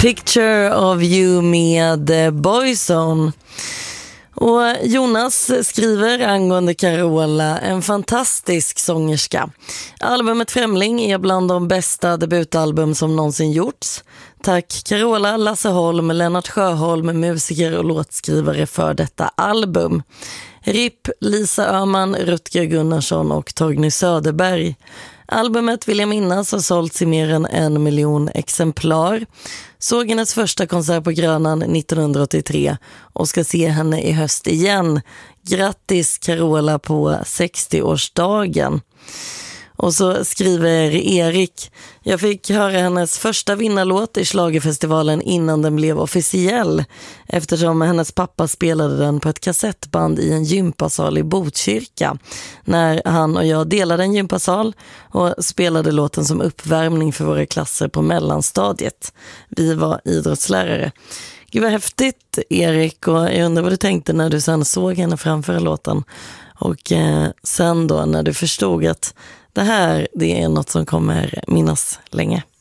Picture of You med Boyzone. Och Jonas skriver angående Carola, en fantastisk sångerska. Albumet Främling är bland de bästa debutalbum som någonsin gjorts. Tack Carola, Lasse Holm, Lennart Sjöholm, musiker och låtskrivare för detta album. RIP, Lisa Öhman, Rutger Gunnarsson och Torgny Söderberg. Albumet vill jag minnas har sålts i mer än 1 miljon exemplar. Såg hennes första konsert på Grönan 1983 och ska se henne i höst igen. Grattis Carola på 60-årsdagen. Och så skriver Erik: jag fick höra hennes första vinnarlåt i Schlagerfestivalen innan den blev officiell, eftersom hennes pappa spelade den på ett kassettband i en gympasal i Botkyrka när han och jag delade en gympasal och spelade låten som uppvärmning för våra klasser på mellanstadiet. Vi var idrottslärare. Gud vad häftigt, Erik, och jag undrar vad du tänkte när du sen såg henne framföra låten och sen då när du förstod att det här, det är något som kommer minnas länge.